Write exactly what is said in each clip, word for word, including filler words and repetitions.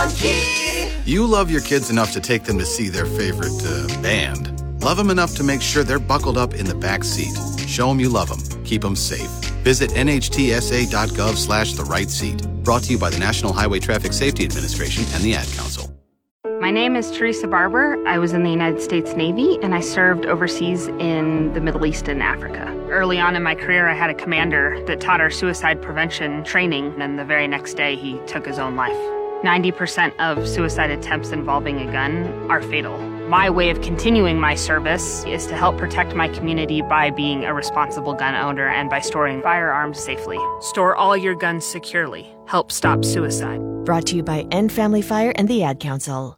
Monkey! You love your kids enough to take them to see their favorite uh, band. Love them enough to make sure they're buckled up in the back seat. Show them you love them. Keep them safe. Visit nhtsa.gov slash the right seat. Brought to you by the National Highway Traffic Safety Administration and the Ad Council. My name is Teresa Barber. I was in the United States Navy, and I served overseas in the Middle East and Africa. Early on in my career, I had a commander that taught our suicide prevention training, and the very next day, he took his own life. ninety percent of suicide attempts involving a gun are fatal. My way of continuing my service is to help protect my community by being a responsible gun owner and by storing firearms safely. Store all your guns securely. Help stop suicide. Brought to you by End Family Fire and the Ad Council.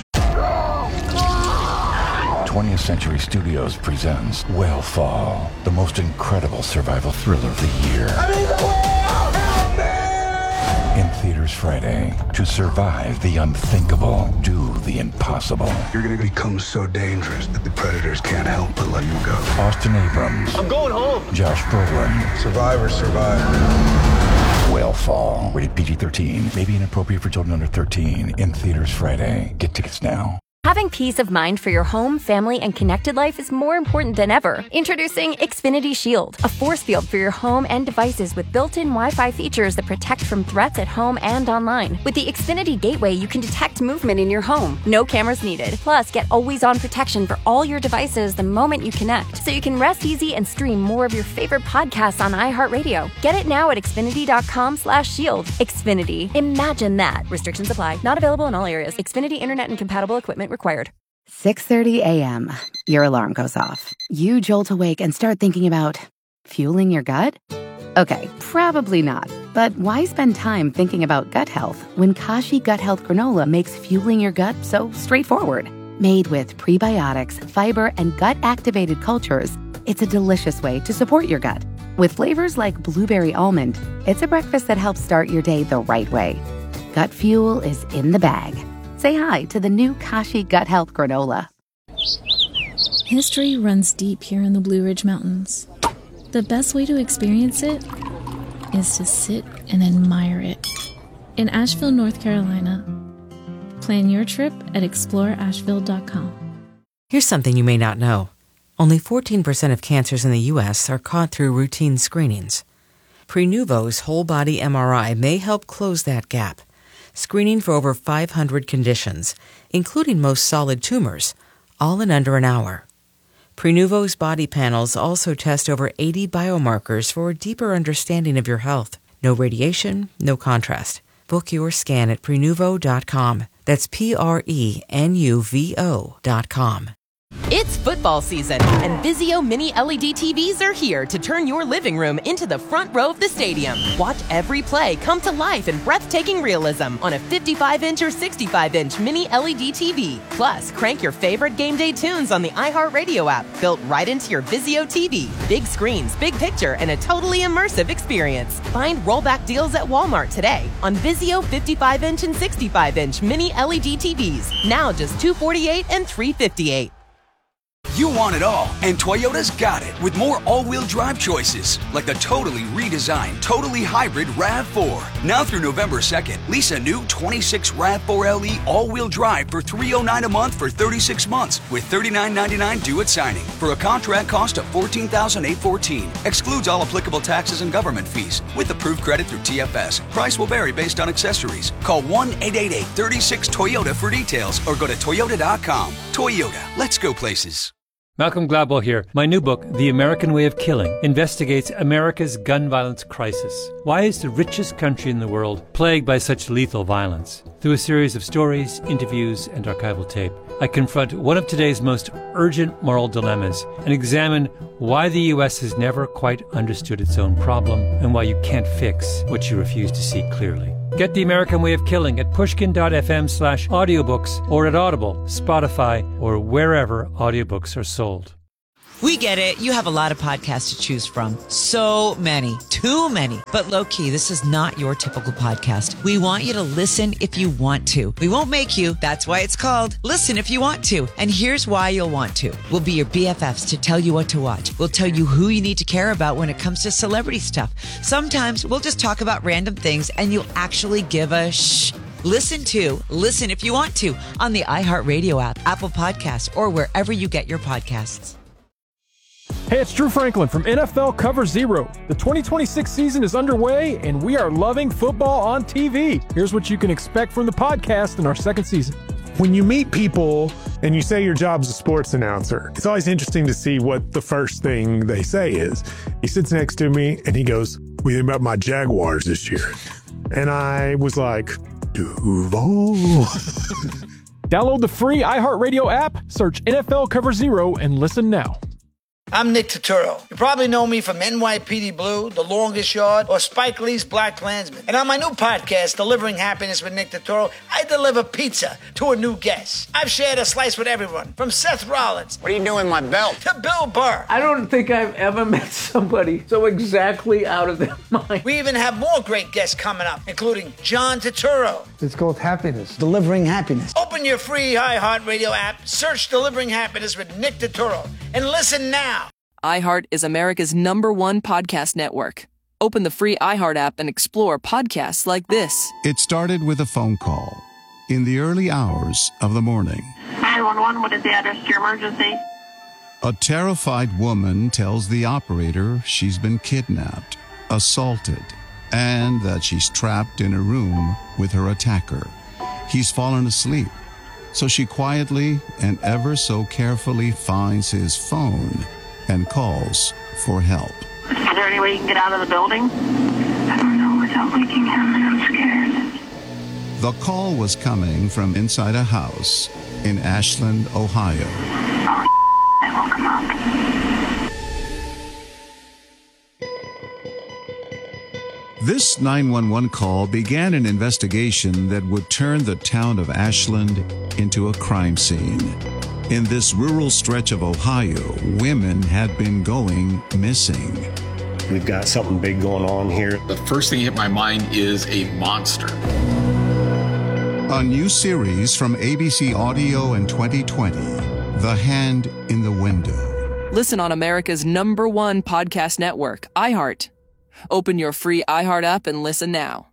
twentieth Century Studios presents Whale Fall, the most incredible survival thriller of the year. I'm in the whale! Help me! In theaters Friday. To survive the unthinkable, do the impossible. You're gonna become so dangerous that the predators can't help but let you go. Austin Abrams. I'm going home. Josh Brolin. Survivors survive. Whale Fall. Rated P G thirteen. May be inappropriate for children under thirteen. In theaters Friday. Get tickets now. Having peace of mind for your home, family, and connected life is more important than ever. Introducing Xfinity Shield, a force field for your home and devices with built-in Wi-Fi features that protect from threats at home and online. With the Xfinity Gateway, you can detect movement in your home. No cameras needed. Plus, get always-on protection for all your devices the moment you connect, so you can rest easy and stream more of your favorite podcasts on iHeartRadio. Get it now at Xfinity.com slash shield. Xfinity. Imagine that. Restrictions apply. Not available in all areas. Xfinity Internet and compatible equipment required. six thirty a.m. Your alarm goes off. You jolt awake and start thinking about fueling your gut? Okay, probably not. But why spend time thinking about gut health when Kashi Gut Health Granola makes fueling your gut so straightforward? Made with prebiotics, fiber, and gut-activated cultures, it's a delicious way to support your gut. With flavors like blueberry almond, it's a breakfast that helps start your day the right way. Gut fuel is in the bag. Say hi to the new Kashi Gut Health Granola. History runs deep here in the Blue Ridge Mountains. The best way to experience it is to sit and admire it. In Asheville, North Carolina. Plan your trip at explore asheville dot com. Here's something you may not know. Only fourteen percent of cancers in the U S are caught through routine screenings. Prenuvo's whole-body M R I may help close that gap, screening for over five hundred conditions, including most solid tumors, all in under an hour. Prenuvo's body panels also test over eighty biomarkers for a deeper understanding of your health. No radiation, no contrast. Book your scan at prenuvo dot com. That's P R E N U V O dot com. It's football season, and Vizio Mini L E D T Vs are here to turn your living room into the front row of the stadium. Watch every play come to life in breathtaking realism on a fifty-five inch or sixty-five inch Mini L E D T V. Plus, crank your favorite game day tunes on the iHeartRadio app, built right into your Vizio T V. Big screens, big picture, and a totally immersive experience. Find rollback deals at Walmart today on Vizio fifty-five inch and sixty-five inch Mini L E D T Vs. Now just two hundred forty-eight dollars and three hundred fifty-eight dollars. You want it all, and Toyota's got it with more all-wheel drive choices, like the totally redesigned, totally hybrid RAV four. Now through November second, lease a new twenty-six RAV four L E all-wheel drive for three hundred nine dollars a month for thirty-six months, with thirty-nine ninety-nine due at signing, for a contract cost of fourteen thousand eight hundred fourteen dollars. Excludes all applicable taxes and government fees, with approved credit through T F S. Price will vary based on accessories. Call one eight eight eight, three six, Toyota for details, or go to toyota dot com. Toyota, let's go places. Malcolm Gladwell here. My new book, The American Way of Killing, investigates America's gun violence crisis. Why is the richest country in the world plagued by such lethal violence? Through a series of stories, interviews, and archival tape, I confront one of today's most urgent moral dilemmas and examine why the U S has never quite understood its own problem and why you can't fix what you refuse to see clearly. Get The American Way of Killing at pushkin.fm slash audiobooks or at Audible, Spotify, or wherever audiobooks are sold. We get it. You have a lot of podcasts to choose from. So many. Too many. But low-key, this is not your typical podcast. We want you to listen if you want to. We won't make you. That's why it's called Listen If You Want To. And here's why you'll want to. We'll be your B F Fs to tell you what to watch. We'll tell you who you need to care about when it comes to celebrity stuff. Sometimes we'll just talk about random things and you'll actually give a shh Listen to Listen If You Want To on the iHeartRadio app, Apple Podcasts, or wherever you get your podcasts. Hey, it's Drew Franklin from N F L Cover Zero. The twenty twenty-six season is underway, and we are loving football on T V. Here's what you can expect from the podcast in our second season. When you meet people and you say your job's a sports announcer, it's always interesting to see what the first thing they say is. He sits next to me and he goes, "What do you think about my Jaguars this year?" And I was like, Duval. Download the free iHeartRadio app, search N F L Cover Zero, and listen now. I'm Nick Turturro. You probably know me from N Y P D Blue, The Longest Yard, or Spike Lee's Black Klansman. And on my new podcast, Delivering Happiness with Nick Turturro, I deliver pizza to a new guest. I've shared a slice with everyone, from Seth Rollins. What are you doing with my belt? To Bill Burr. I don't think I've ever met somebody so exactly out of their mind. We even have more great guests coming up, including John Turturro. It's called Happiness. Delivering Happiness. Open your free iHeartRadio app, search Delivering Happiness with Nick Turturro, and listen now. iHeart is America's number one podcast network. Open the free iHeart app and explore podcasts like this. It started with a phone call in the early hours of the morning. nine one one, what is the address to your emergency? A terrified woman tells the operator she's been kidnapped, assaulted, and that she's trapped in a room with her attacker. He's fallen asleep, so she quietly and ever so carefully finds his phone and calls for help. Is there any way you can get out of the building? I don't know without waking him. I'm scared. The call was coming from inside a house in Ashland, Ohio. Oh, I woke him up. This nine one one call began an investigation that would turn the town of Ashland into a crime scene. In this rural stretch of Ohio, women had been going missing. We've got something big going on here. The first thing hit my mind is a monster. A new series from A B C Audio in twenty twenty, The Hand in the Window. Listen on America's number one podcast network, iHeart. Open your free iHeart app and listen now.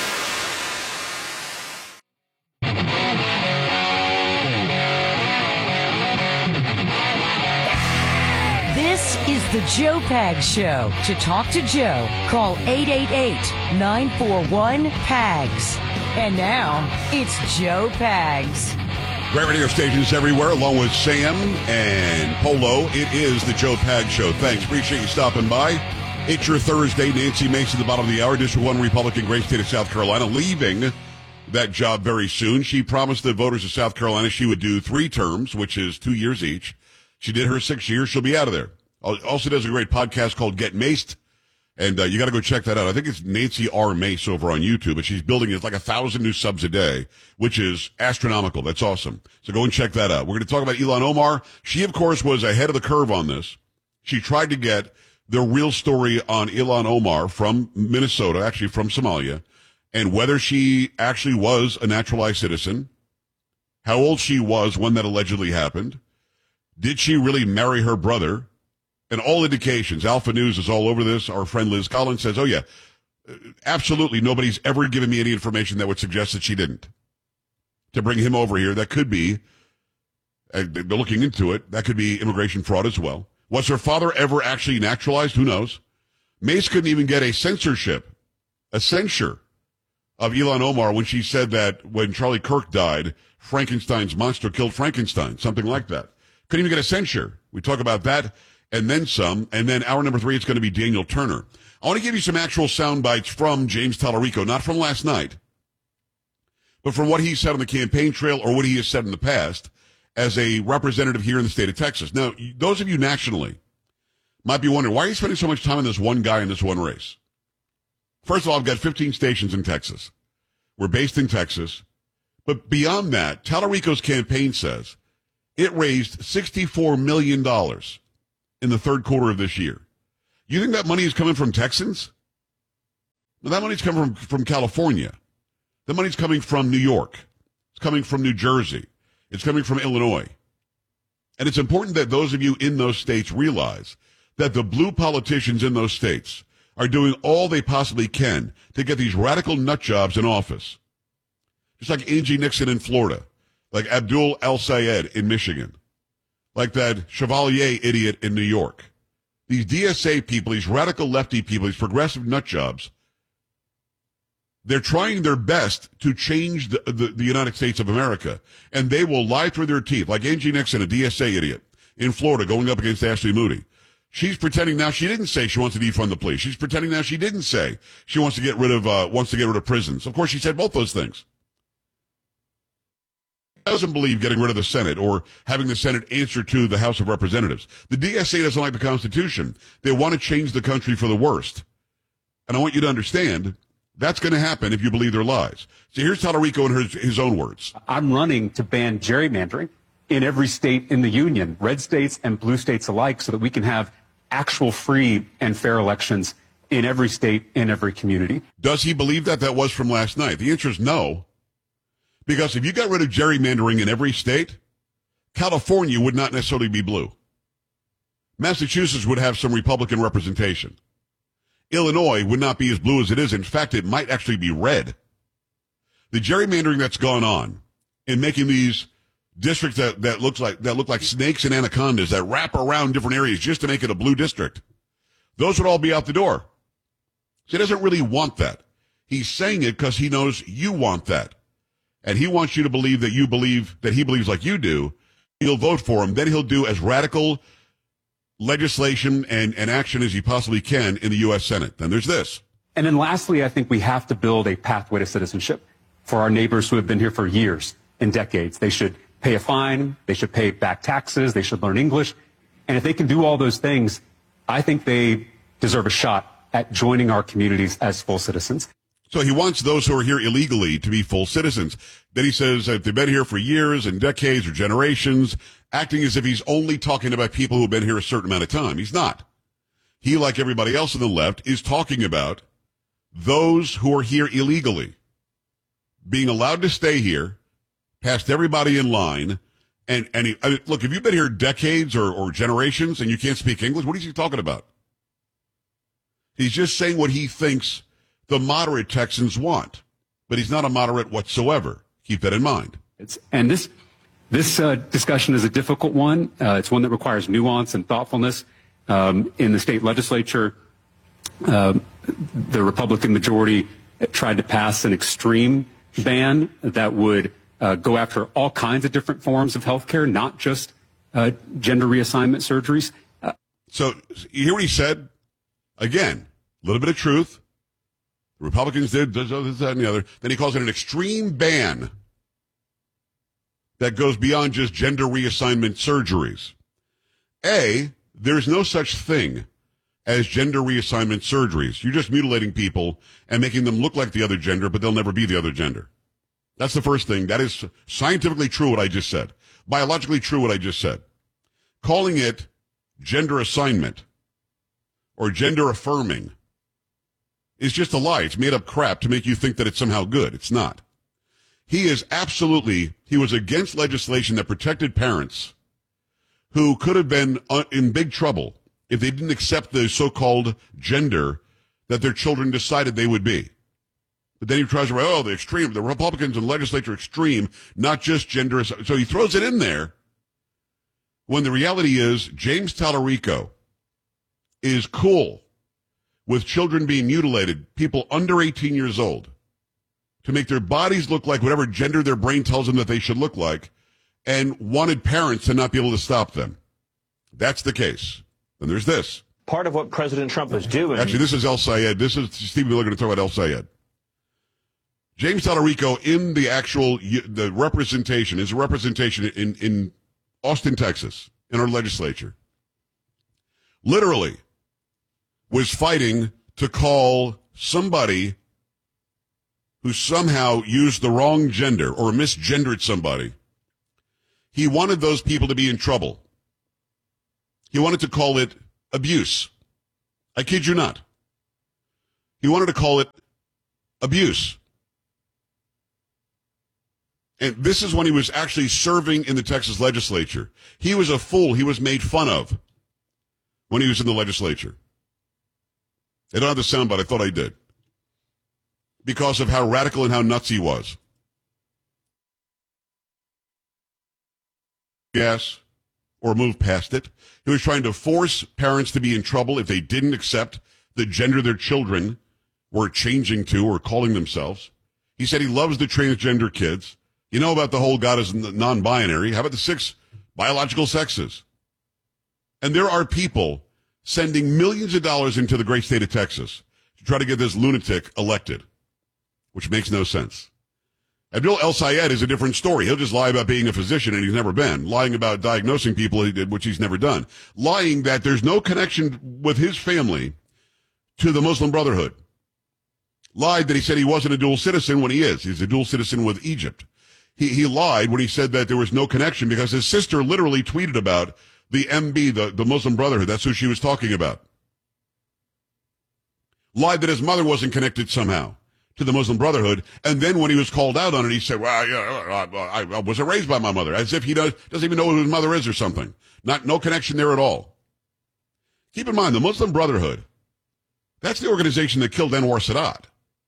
This is the Joe Pags Show. To talk to Joe, call eight eight eight, nine four one, P A G S. And now, it's Joe Pags. Great radio stations everywhere, along with Sam and Polo. It is the Joe Pags Show. Thanks. Appreciate you stopping by. It's your Thursday. Nancy Mason at the bottom of the hour. District one Republican, great state of South Carolina, leaving that job very soon. She promised the voters of South Carolina she would do three terms, which is two years each. She did her six years. She'll be out of there. Also does a great podcast called Get Maced, and uh, you got to go check that out. I think it's Nancy R. Mace over on YouTube, but she's building it like a thousand new subs a day, which is astronomical. That's awesome. So go and check that out. We're going to talk about Ilhan Omar. She, of course, was ahead of the curve on this. She tried to get the real story on Ilhan Omar from Minnesota, actually from Somalia, and whether she actually was a naturalized citizen, how old she was when that allegedly happened, did she really marry her brother, and all indications. Alpha News is all over this. Our friend Liz Collins says, oh, yeah, absolutely nobody's ever given me any information that would suggest that she didn't. To bring him over here, that could be, uh, they're looking into it, that could be immigration fraud as well. Was her father ever actually naturalized? Who knows? Mace couldn't even get a censorship, a censure of Ilhan Omar when she said that when Charlie Kirk died, Frankenstein's monster killed Frankenstein, something like that. Couldn't even get a censure. We talk about that and then some. And then hour number three, it's going to be Daniel Turner. I want to give you some actual sound bites from James Tallarico, not from last night, but from what he said on the campaign trail or what he has said in the past as a representative here in the state of Texas. Now, those of you nationally might be wondering, why are you spending so much time on this one guy in this one race? First of all, I've got fifteen stations in Texas. We're based in Texas. But beyond that, Tallarico's campaign says it raised sixty-four million dollars in the third quarter of this year. You think that money is coming from Texans? No, that money's coming from, from California. The money's coming from New York. It's coming from New Jersey. It's coming from Illinois. And it's important that those of you in those states realize that the blue politicians in those states are doing all they possibly can to get these radical nut jobs in office. Just like Angie Nixon in Florida, like Abdul El-Sayed in Michigan, like that Chevalier idiot in New York. These D S A people, these radical lefty people, these progressive nut jobs, they're trying their best to change the, the, the United States of America, and they will lie through their teeth, like Angie Nixon, a D S A idiot in Florida going up against Ashley Moody. She's pretending now she didn't say she wants to defund the police. She's pretending now she didn't say she wants to get rid of uh, wants to get rid of prisons. Of course, she said both those things. She doesn't believe getting rid of the Senate or having the Senate answer to the House of Representatives. The D S A doesn't like the Constitution. They want to change the country for the worst. And I want you to understand that's going to happen if you believe their lies. So here's Tallarico in his, his own words. I'm running to ban gerrymandering in every state in the union, red states and blue states alike, so that we can have actual free and fair elections in every state, in every community. Does he believe that? That was from last night. The answer is no. Because if you got rid of gerrymandering in every state, California would not necessarily be blue. Massachusetts would have some Republican representation. Illinois would not be as blue as it is. In fact, it might actually be red. The gerrymandering that's gone on in making these districts that, that looks like that look like snakes and anacondas that wrap around different areas just to make it a blue district, those would all be out the door. So he doesn't really want that. He's saying it because he knows you want that. And he wants you to believe that you believe that he believes like you do. He'll vote for him. Then he'll do as radical legislation and, and action as he possibly can in the U S Senate. Then there's this. And then lastly, I think we have to build a pathway to citizenship for our neighbors who have been here for years and decades. They should pay a fine. They should pay back taxes. They should learn English. And if they can do all those things, I think they deserve a shot at joining our communities as full citizens. So he wants those who are here illegally to be full citizens. Then he says that they've been here for years and decades or generations, acting as if he's only talking about people who've been here a certain amount of time. He's not. He, like everybody else on the left, is talking about those who are here illegally being allowed to stay here past everybody in line. And, and he, I mean, look, if you've been here decades or, or generations and you can't speak English, what is he talking about? He's just saying what he thinks the moderate Texans want, but he's not a moderate whatsoever. Keep that in mind. It's, and this this uh, discussion is a difficult one. Uh, it's one that requires nuance and thoughtfulness. Um, in the state legislature, uh, the Republican majority tried to pass an extreme ban that would uh, go after all kinds of different forms of health care, not just uh, gender reassignment surgeries. Uh, so you hear what he said? Again, a little bit of truth. The Republicans did this, that, and the other. Then he calls it an extreme ban that goes beyond just gender reassignment surgeries. A, there's no such thing as gender reassignment surgeries. You're just mutilating people and making them look like the other gender, but they'll never be the other gender. That's the first thing. That is scientifically true what I just said. Biologically true what I just said. Calling it gender assignment or gender affirming is just a lie. It's made up crap to make you think that it's somehow good. It's not. He is absolutely, he was against legislation that protected parents who could have been in big trouble if they didn't accept the so-called gender that their children decided they would be. But then he tries to write, oh, the extreme, the Republicans in the legislature extreme, not just gender. So he throws it in there when the reality is James Tallarico is cool with children being mutilated, people under eighteen years old, to make their bodies look like whatever gender their brain tells them that they should look like, and wanted parents to not be able to stop them. That's the case. And there's this. Part of what President Trump is doing. Actually, this is El-Sayed. This is Steve Miller going to talk about El-Sayed. James Tallarico in the actual, the representation, is a representation in, in Austin, Texas, in our legislature. Literally was fighting to call somebody who somehow used the wrong gender or misgendered somebody. He wanted those people to be in trouble. He wanted to call it abuse. I kid you not. He wanted to call it abuse. And this is when he was actually serving in the Texas legislature. He was a fool. He was made fun of when he was in the legislature. I don't have the sound, but I thought I did. Because of how radical and how nuts he was. gas or move past it. He was trying to force parents to be in trouble if they didn't accept the gender their children were changing to or calling themselves. He said he loves the transgender kids. You know about the whole God is non-binary. How about the six biological sexes? And there are people sending millions of dollars into the great state of Texas to try to get this lunatic elected, which makes no sense. Abdul El-Sayed is a different story. He'll just lie about being a physician, and he's never been. Lying about diagnosing people, which he's never done. Lying that there's no connection with his family to the Muslim Brotherhood. Lied that he said he wasn't a dual citizen when he is. He's a dual citizen with Egypt. He, he lied when he said that there was no connection because his sister literally tweeted about the M B, the, the Muslim Brotherhood. That's who she was talking about. Lied that his mother wasn't connected somehow to the Muslim Brotherhood. And then when he was called out on it, he said, well, yeah, I, I wasn't raised by my mother, as if he does, doesn't even know who his mother is or something. Not, no connection there at all. Keep in mind, the Muslim Brotherhood, that's the organization that killed Anwar Sadat,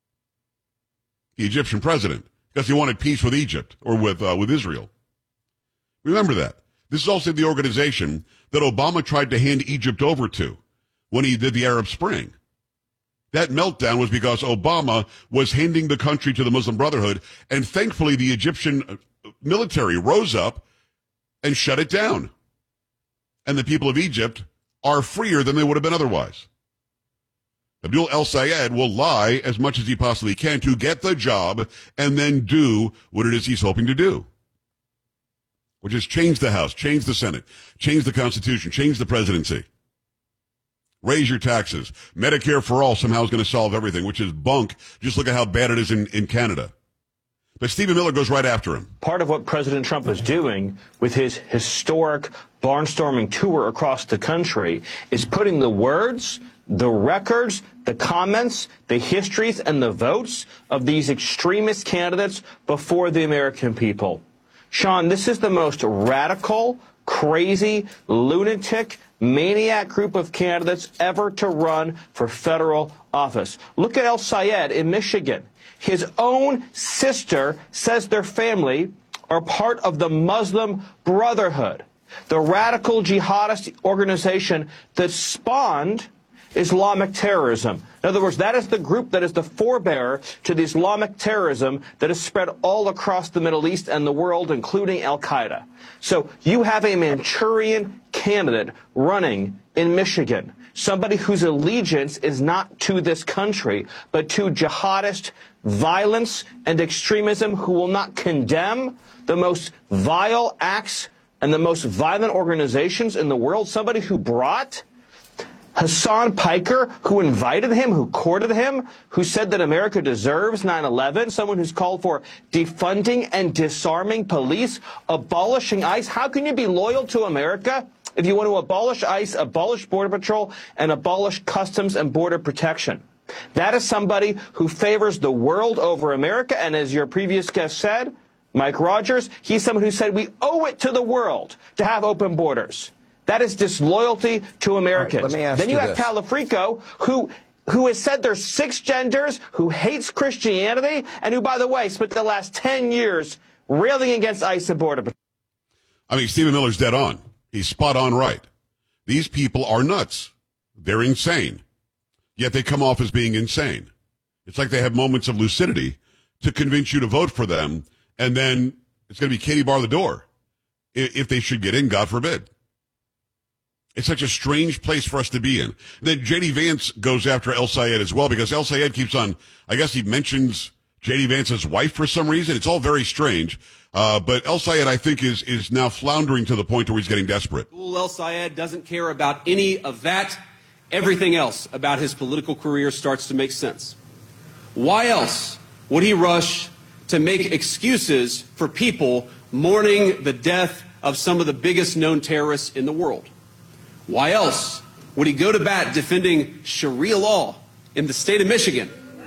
the Egyptian president, because he wanted peace with Egypt or with, uh, with Israel. Remember that. This is also the organization that Obama tried to hand Egypt over to when he did the Arab Spring. That meltdown was because Obama was handing the country to the Muslim Brotherhood, and thankfully the Egyptian military rose up and shut it down. And the people of Egypt are freer than they would have been otherwise. Abdul El-Sayed will lie as much as he possibly can to get the job and then do what it is he's hoping to do, which is change the House, change the Senate, change the Constitution, change the presidency. Raise your taxes. Medicare for all somehow is going to solve everything, which is bunk. Just look at how bad it is in, in Canada. But Stephen Miller goes right after him. Part of what President Trump is doing with his historic barnstorming tour across the country is putting the words, the records, the comments, the histories, and the votes of these extremist candidates before the American people. Sean, this is the most radical, crazy, lunatic, maniac group of candidates ever to run for federal office. Look at El-Sayed in Michigan. His own sister says their family are part of the Muslim Brotherhood, the radical jihadist organization that spawned Islamic terrorism. In other words, that is the group that is the forebearer to the Islamic terrorism that is spread all across the Middle East and the world, including Al-Qaeda. So you have a Manchurian candidate running in Michigan, somebody whose allegiance is not to this country, but to jihadist violence and extremism, who will not condemn the most vile acts and the most violent organizations in the world, somebody who brought Hassan Piker, who invited him, who courted him, who said that America deserves nine eleven, someone who's called for defunding and disarming police, abolishing ICE. How can you be loyal to America if you want to abolish ICE, abolish Border Patrol, and abolish Customs and Border Protection? That is somebody who favors the world over America, and as your previous guest said, Mike Rogers, he's someone who said we owe it to the world to have open borders. That is disloyalty to Americans. Right, let me ask then you, you have this. Talafrico, who who has said there's six genders, who hates Christianity, and who, by the way, spent the last ten years railing against ICE and Border Patrol. I mean, Stephen Miller's dead on. He's spot on right. These people are nuts. They're insane. Yet they come off as being insane. It's like they have moments of lucidity to convince you to vote for them, and then it's going to be Katie bar the door if they should get in, God forbid. It's such a strange place for us to be in. Then J D Vance goes after El-Sayed as well, because El-Sayed keeps on, I guess he mentions J D Vance's wife for some reason. It's all very strange. Uh, but El-Sayed, I think, is, is now floundering to the point where he's getting desperate. El-Sayed doesn't care about any of that. Everything else about his political career starts to make sense. Why else would he rush to make excuses for people mourning the death of some of the biggest known terrorists in the world? Why else would he go to bat defending Sharia law in the state of Michigan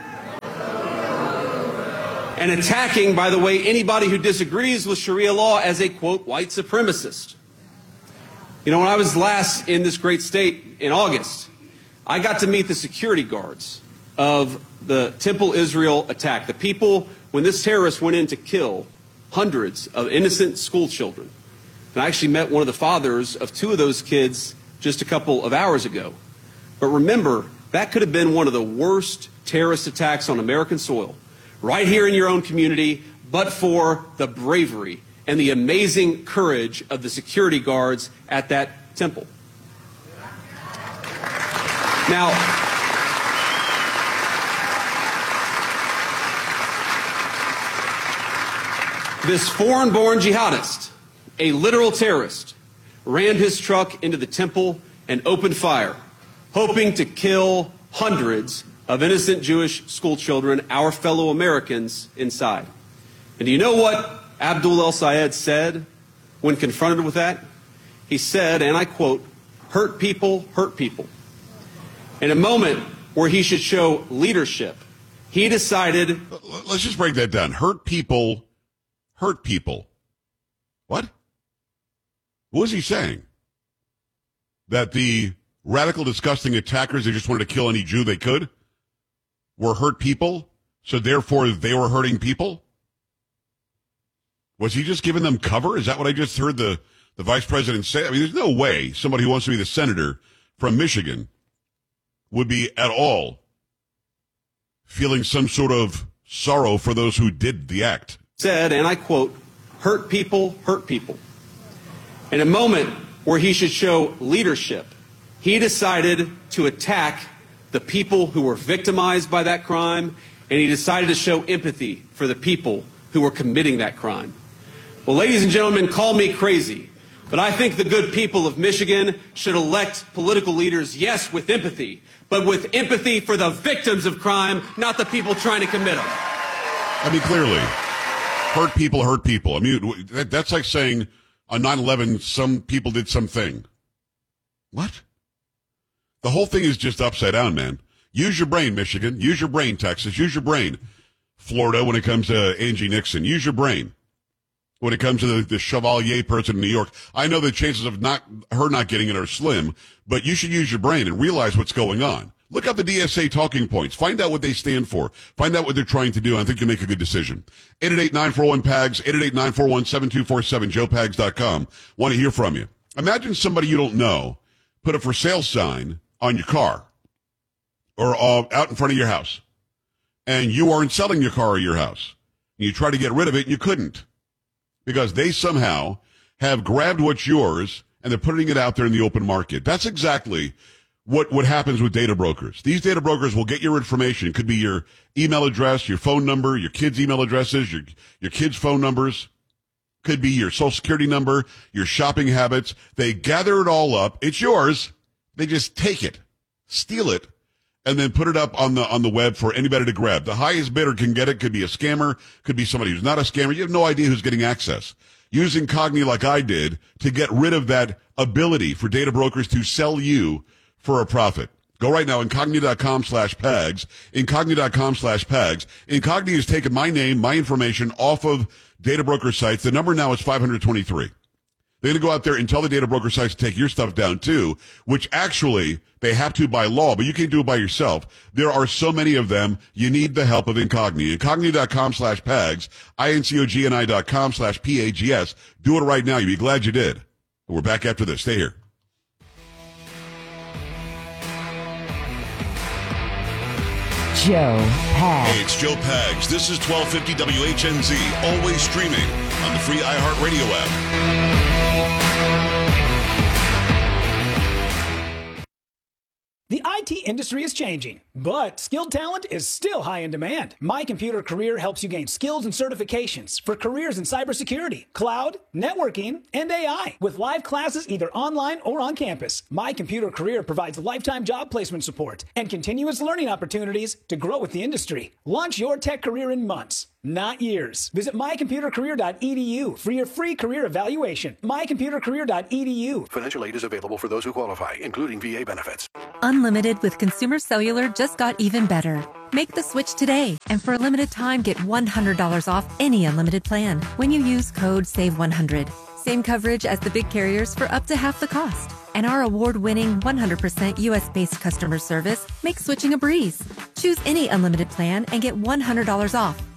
and attacking, by the way, anybody who disagrees with Sharia law as a, quote, white supremacist? You know, when I was last in this great state in August, I got to meet the security guards of the Temple Israel attack, the people when this terrorist went in to kill hundreds of innocent school children. And I actually met one of the fathers of two of those kids just a couple of hours ago. But remember, that could have been one of the worst terrorist attacks on American soil, right here in your own community, but for the bravery and the amazing courage of the security guards at that temple. Now, this foreign-born jihadist, a literal terrorist, rammed his truck into the temple and opened fire, hoping to kill hundreds of innocent Jewish school children, our fellow Americans, inside. And do you know what Abdul El-Sayed said when confronted with that? He said, and I quote, "Hurt people, hurt people." In a moment where he should show leadership, he decided... Let's just break that down. Hurt people, hurt people. What? What was he saying? That the radical, disgusting attackers, they just wanted to kill any Jew they could, were hurt people, so therefore they were hurting people? Was he just giving them cover? Is that what I just heard the, the vice president say? I mean, there's no way somebody who wants to be the senator from Michigan would be at all feeling some sort of sorrow for those who did the act. Said, and I quote, "Hurt people, hurt people." In a moment where he should show leadership, he decided to attack the people who were victimized by that crime, and he decided to show empathy for the people who were committing that crime. Well, ladies and gentlemen, call me crazy, but I think the good people of Michigan should elect political leaders, yes, with empathy, but with empathy for the victims of crime, not the people trying to commit them. I mean, clearly, hurt people hurt people. I mean, that, that's like saying on nine eleven, some people did something. What? The whole thing is just upside down, man. Use your brain, Michigan. Use your brain, Texas. Use your brain, Florida, when it comes to Angie Nixon. Use your brain when it comes to the, the Chevalier person in New York. I know the chances of not her not getting it are slim, but you should use your brain and realize what's going on. Look up the D S A talking points. Find out what they stand for. Find out what they're trying to do. I think you'll make a good decision. eight eight eight, nine four one, P A G S, eight eight eight, nine four one, seven two four seven, joe pags dot com. Want to hear from you. Imagine somebody you don't know put a for sale sign on your car or uh, out in front of your house, and you aren't selling your car or your house. You try to get rid of it, and you couldn't because they somehow have grabbed what's yours, and they're putting it out there in the open market. That's exactly what, what happens with data brokers. These data brokers will get your information. It could be your email address, your phone number, your kids' email addresses, your, your kids' phone numbers. Could be your social security number, your shopping habits. They gather it all up. It's yours. They just take it, steal it, and then put it up on the on the web for anybody to grab. The highest bidder can get it. Could be a scammer. Could be somebody who's not a scammer. You have no idea who's getting access. Use Incogni like I did to get rid of that ability for data brokers to sell you for a profit. Go right now, incogni.com slash PAGS, incogni.com slash PAGS. Incogni has taken my name, my information off of data broker sites. The number now is five hundred twenty-three. They're going to go out there and tell the data broker sites to take your stuff down too, which actually they have to by law, but you can't do it by yourself. There are so many of them. You need the help of Incogni. Incogni.com slash PAGS, I-N-C-O-G-N-I dot com slash P-A-G-S. Do it right now. You'll be glad you did. We're back after this. Stay here. Joe Pags. Hey, it's Joe Pags. This is twelve fifty W H N Z, always streaming on the free iHeartRadio app. The I T industry is changing, but skilled talent is still high in demand. My Computer Career helps you gain skills and certifications for careers in cybersecurity, cloud, networking, and A I. With live classes either online or on campus, My Computer Career provides lifetime job placement support and continuous learning opportunities to grow with the industry. Launch your tech career in months, not years. Visit my computer career dot e d u for your free career evaluation. my computer career dot e d u. Financial aid is available for those who qualify, including V A benefits. Unlimited with Consumer Cellular just got even better. Make the switch today, and for a limited time, get one hundred dollars off any unlimited plan when you use code save one hundred. Same coverage as the big carriers for up to half the cost. And our award-winning one hundred percent U S-based customer service makes switching a breeze. Choose any unlimited plan and get one hundred dollars off.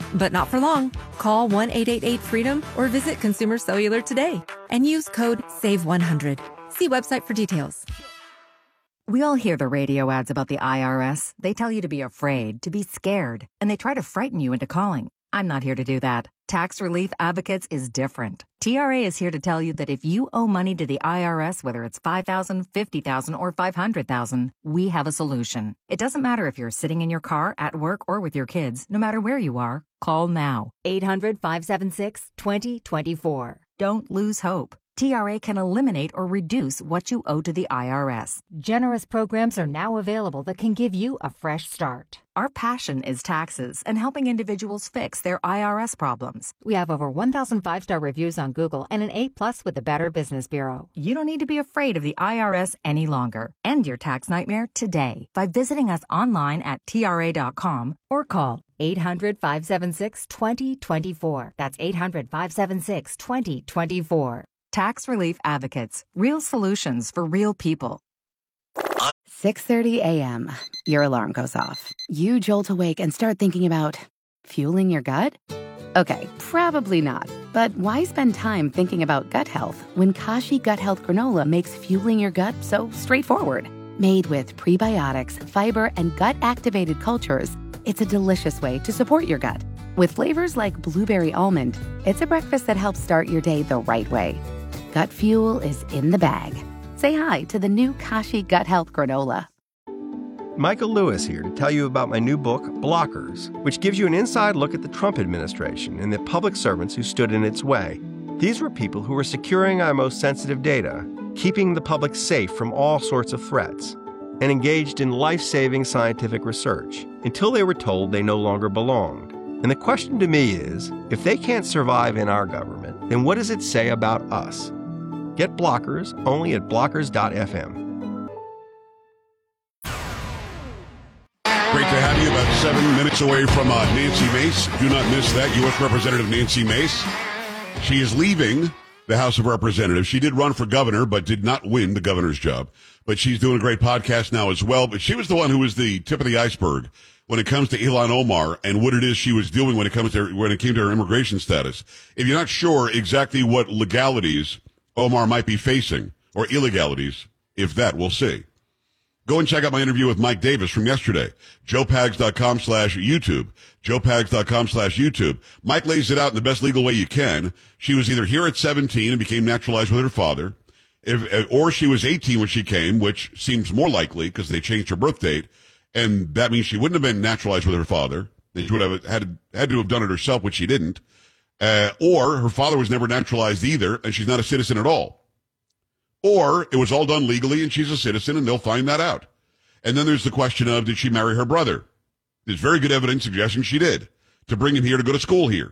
But not for long. Call one eight eight eight freedom or visit Consumer Cellular today and use code save one hundred. See website for details. We all hear the radio ads about the I R S. They tell you to be afraid, to be scared, and they try to frighten you into calling. I'm not here to do that. Tax Relief Advocates is different. T R A is here to tell you that if you owe money to the I R S, whether it's five thousand dollars, fifty thousand dollars, or five hundred thousand dollars, we have a solution. It doesn't matter if you're sitting in your car, at work, or with your kids. No matter where you are, call now. eight hundred, five seven six, two zero two four. Don't lose hope. T R A can eliminate or reduce what you owe to the I R S. Generous programs are now available that can give you a fresh start. Our passion is taxes and helping individuals fix their I R S problems. We have over one thousand five-star reviews on Google and an A plus with the Better Business Bureau. You don't need to be afraid of the I R S any longer. End your tax nightmare today by visiting us online at T R A dot com or call eight hundred, five seven six, two zero two four. That's eight hundred, five seven six, two zero two four. Tax Relief Advocates. Real solutions for real people. six thirty a.m. Your alarm goes off. You jolt awake and start thinking about fueling your gut? Okay, probably not. But why spend time thinking about gut health when Kashi Gut Health Granola makes fueling your gut so straightforward? Made with prebiotics, fiber, and gut-activated cultures, it's a delicious way to support your gut. With flavors like blueberry almond, it's a breakfast that helps start your day the right way. Gut fuel is in the bag. Say hi to the new Kashi Gut Health Granola. Michael Lewis here to tell you about my new book, Blockers, which gives you an inside look at the Trump administration and the public servants who stood in its way. These were people who were securing our most sensitive data, keeping the public safe from all sorts of threats, and engaged in life-saving scientific research until they were told they no longer belonged. And the question to me is, if they can't survive in our government, then what does it say about us? Get Blockers only at blockers dot f m. Great to have you. About seven minutes away from uh, Nancy Mace. Do not miss that. U S Representative Nancy Mace. She is leaving the House of Representatives. She did run for governor, but did not win the governor's job. But she's doing a great podcast now as well. But she was the one who was the tip of the iceberg when it comes to Ilhan Omar and what it is she was doing when it comes to when it came to her immigration status. If you're not sure exactly what legalities Omar might be facing, or illegalities, if that, we'll see. Go and check out my interview with Mike Davis from yesterday. joe pags dot com slash YouTube. joe pags dot com slash YouTube. Mike lays it out in the best legal way you can. She was either here at seventeen and became naturalized with her father, if, or she was eighteen when she came, which seems more likely because they changed her birth date, and that means she wouldn't have been naturalized with her father. She would have had, had to have done it herself, which she didn't. Uh, or her father was never naturalized either, and she's not a citizen at all. Or it was all done legally, and she's a citizen, and they'll find that out. And then there's the question of, did she marry her brother? There's very good evidence suggesting she did, to bring him here to go to school here.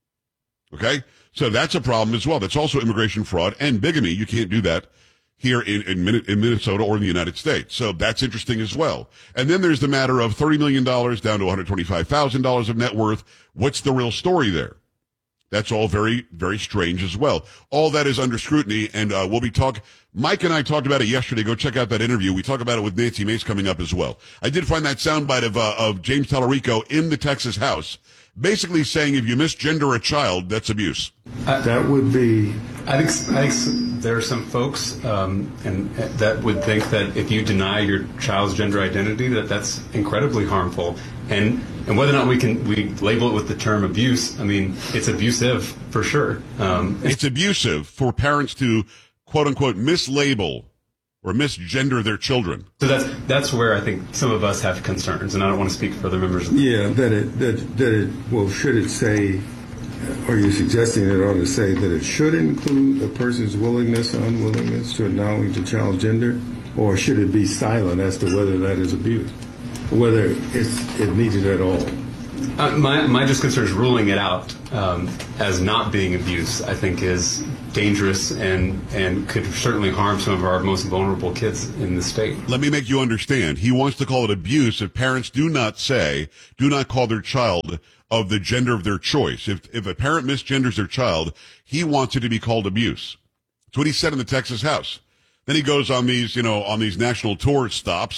Okay? So that's a problem as well. That's also immigration fraud and bigamy. You can't do that here in, in, in Minnesota or in the United States. So that's interesting as well. And then there's the matter of thirty million dollars down to one hundred twenty-five thousand dollars of net worth. What's the real story there? That's all very, very strange as well. All that is under scrutiny, and uh, we'll be talking. Mike and I talked about it yesterday. Go check out that interview. We talk about it with Nancy Mace coming up as well. I did find that soundbite of uh, of James Tallarico in the Texas House, basically saying if you misgender a child, that's abuse. Uh, that would be. I think I think there are some folks um, and that would think that if you deny your child's gender identity, that that's incredibly harmful. And and whether or not we can we label it with the term abuse, I mean, it's abusive for sure. Um, it's abusive for parents to quote unquote mislabel or misgender their children. So that's that's where I think some of us have concerns, and I don't want to speak for other members of the Yeah, that it that that it well should it say, are you suggesting it ought to say that it should include a person's willingness or unwillingness to acknowledge the child's gender, or should it be silent as to whether that is abuse? Whether it's it needed at all. Uh, my my just concern is ruling it out um, as not being abuse. I think is dangerous and and could certainly harm some of our most vulnerable kids in the state. Let me make you understand. He wants to call it abuse if parents do not say, do not call their child of the gender of their choice. If if a parent misgenders their child, he wants it to be called abuse. That's what he said in the Texas House. Then he goes on these, you know, on these national tour stops and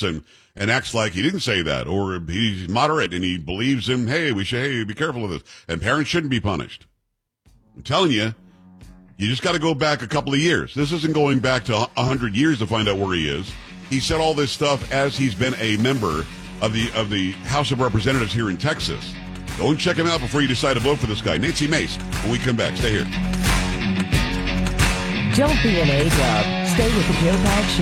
and acts like he didn't say that, or he's moderate and he believes him, hey, we should, hey, be careful of this. And parents shouldn't be punished. I'm telling you, you just got to go back a couple of years. This isn't going back to a hundred years to find out where he is. He said all this stuff as he's been a member of the of the House of Representatives here in Texas. Go and check him out before you decide to vote for this guy. Nancy Mace, when we come back. Stay here. Don't be an A-dub. Stay with the Joe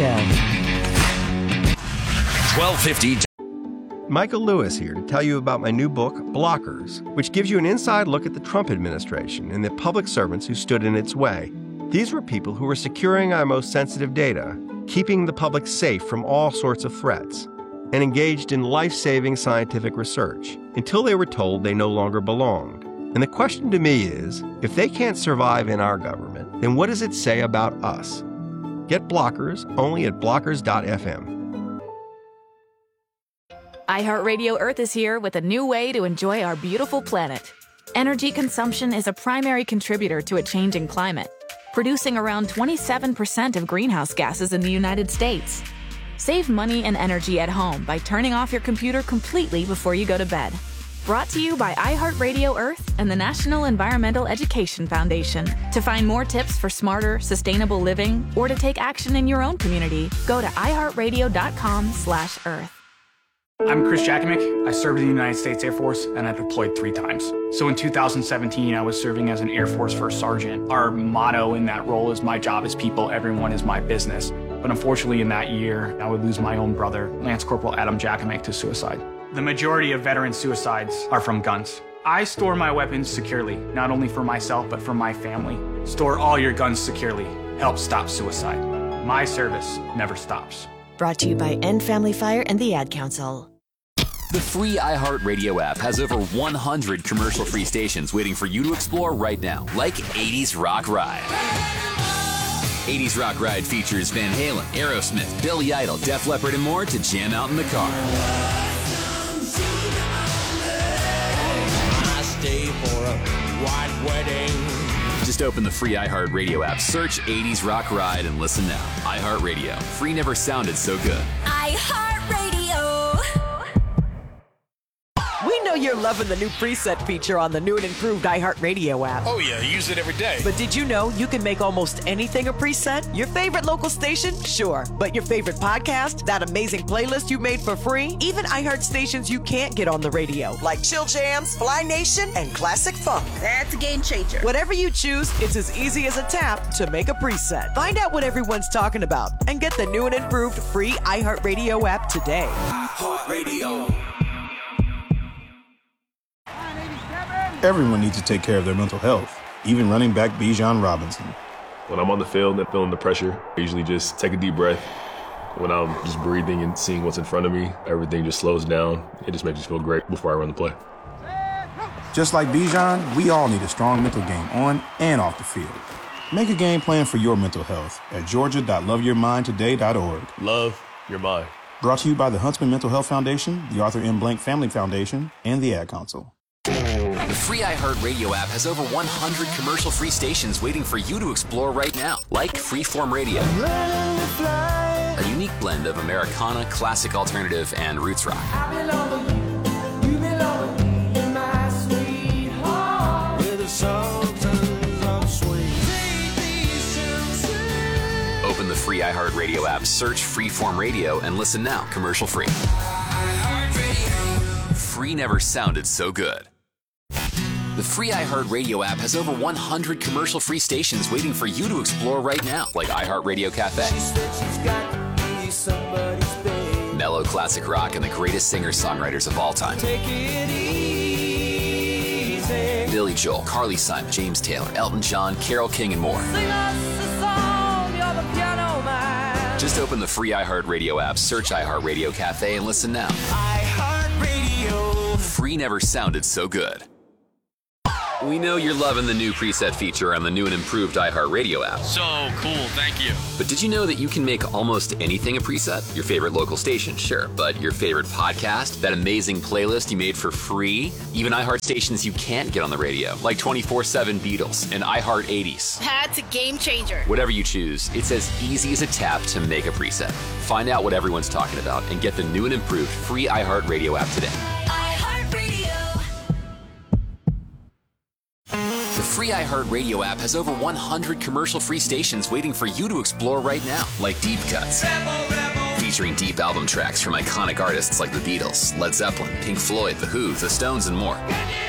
Pag Show. twelve fifty. Michael Lewis here to tell you about my new book, Blockers, which gives you an inside look at the Trump administration and the public servants who stood in its way. These were people who were securing our most sensitive data, keeping the public safe from all sorts of threats, and engaged in life-saving scientific research until they were told they no longer belonged. And the question to me is, if they can't survive in our government, then what does it say about us? Get Blockers only at blockers dot f m. iHeartRadio Earth is here with a new way to enjoy our beautiful planet. Energy consumption is a primary contributor to a changing climate, producing around twenty-seven percent of greenhouse gases in the United States. Save money and energy at home by turning off your computer completely before you go to bed. Brought to you by iHeartRadio Earth and the National Environmental Education Foundation. To find more tips for smarter, sustainable living or to take action in your own community, go to i heart radio dot com slash earth. I'm Chris Jakimick. I served in the United States Air Force and I deployed three times. So in two thousand seventeen, I was serving as an Air Force First Sergeant. Our motto in that role is my job is people, everyone is my business. But unfortunately in that year, I would lose my own brother, Lance Corporal Adam Jakimick, to suicide. The majority of veteran suicides are from guns. I store my weapons securely, not only for myself, but for my family. Store all your guns securely. Help stop suicide. My service never stops. Brought to you by End Family Fire and the Ad Council. The free iHeartRadio app has over one hundred commercial-free stations waiting for you to explore right now, like eighties Rock Ride. eighties Rock Ride features Van Halen, Aerosmith, Billy Idol, Def Leppard, and more to jam out in the car. I stay for a white wedding. Just open the free iHeartRadio app, search eighties Rock Ride, and listen now. iHeartRadio. Free never sounded so good. iHeartRadio. We know you're loving the new preset feature on the new and improved iHeartRadio app. Oh yeah, I use it every day. But did you know you can make almost anything a preset? Your favorite local station? Sure. But your favorite podcast? That amazing playlist you made for free? Even iHeart stations you can't get on the radio, like Chill Jams, Fly Nation, and Classic Funk. That's a game changer. Whatever you choose, it's as easy as a tap to make a preset. Find out what everyone's talking about and get the new and improved free iHeartRadio app today. iHeartRadio. Everyone needs to take care of their mental health, even running back Bijan Robinson. When I'm on the field and feeling the pressure, I usually just take a deep breath. When I'm just breathing and seeing what's in front of me, everything just slows down. It just makes me feel great before I run the play. Just like Bijan, we all need a strong mental game on and off the field. Make a game plan for your mental health at georgia dot love your mind today dot org. Love your mind. Brought to you by the Huntsman Mental Health Foundation, the Arthur M. Blank Family Foundation, and the Ad Council. The free iHeartRadio app has over one hundred commercial-free stations waiting for you to explore right now, like Freeform Radio, a unique blend of Americana, classic alternative, and roots rock. Open the free iHeartRadio app, search Freeform Radio, and listen now, commercial-free. Free never sounded so good. The free iHeartRadio app has over one hundred commercial-free stations waiting for you to explore right now, like iHeartRadio Cafe, mellow classic rock, and the greatest singer-songwriters of all time. Billy Joel, Carly Simon, James Taylor, Elton John, Carole King, and more. Just open the free iHeartRadio app, search iHeartRadio Cafe, and listen now. iHeartRadio. Free never sounded so good. We know you're loving the new preset feature on the new and improved iHeartRadio app. So cool, thank you. But did you know that you can make almost anything a preset? Your favorite local station, sure, but your favorite podcast, that amazing playlist you made for free, even iHeart stations you can't get on the radio, like twenty-four seven Beatles and iHeart eighties. That's a game changer. Whatever you choose, it's as easy as a tap to make a preset. Find out what everyone's talking about and get the new and improved free iHeartRadio app today. The free iHeartRadio app has over one hundred commercial-free stations waiting for you to explore right now, like Deep Cuts, featuring deep album tracks from iconic artists like the Beatles, Led Zeppelin, Pink Floyd, The Who, The Stones, and more.